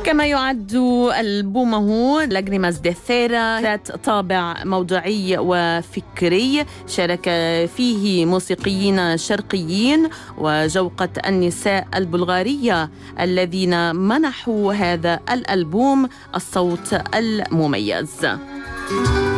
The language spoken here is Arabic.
كما يعد ألبومه لاغريماس دي ثيرا ذات طابع موضوعي وفكري، شارك فيه موسيقيين شرقيين وجوقة النساء البلغارية الذين منحوا هذا الألبوم الصوت المميز.